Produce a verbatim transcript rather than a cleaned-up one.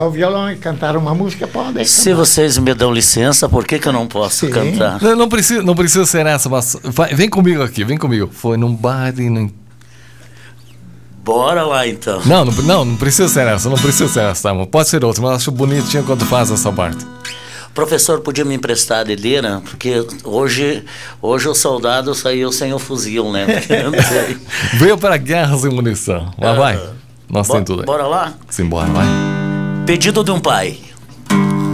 O violão e cantar uma música, pode. Se vocês me dão licença, por que, que eu não posso Sim. cantar? Não, não, precisa, não precisa ser essa, mas vai, vem comigo aqui, vem comigo. Foi num baile. Num... Bora lá então. Não, não, não, não precisa ser essa, não precisa ser essa, tá? Pode ser outra, mas acho bonitinho quando faz essa parte. Professor, podia me emprestar a dedeira? Porque hoje, hoje o soldado saiu sem o fuzil, né? Veio para guerras e munição. Lá vai. Nós Bo- tem tudo aí. Bora lá? Simbora, vai. Pedido de um pai.